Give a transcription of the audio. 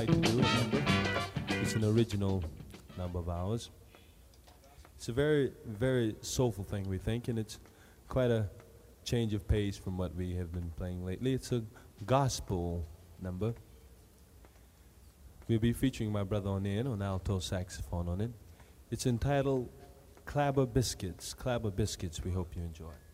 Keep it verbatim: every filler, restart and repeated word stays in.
like to do a number. It's an original number of ours. It's a very, very soulful thing, we think, and it's quite a change of pace from what we have been playing lately. It's a gospel number. We'll be featuring my brother on in on alto saxophone on it. It's entitled Clabber Biscuits. Clabber Biscuits. We hope you enjoy.